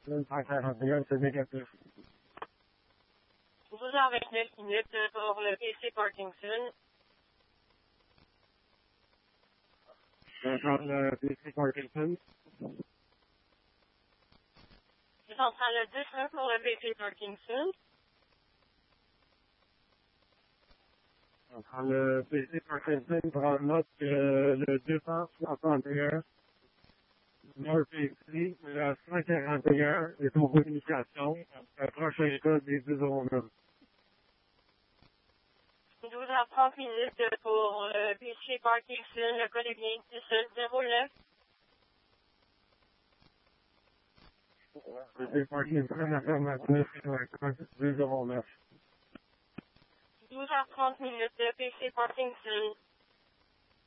Parkinson, c'est négatif. 12h29 minutes pour le PC Parkinson. Je vais prendre le PC Parkinson. Je vais prendre le 2 pour le PC Parkinson. Je vais prendre le PC Parkinson pour en note que le 261 Nord PC, le 141 est en communication. Le prochain code est 209. 12h30 minutes pour le PC Parkinson. Le code est bien 1009. PC Parkinson, affirmatif, le code 209. 12h30 minutes, PC Parkinson.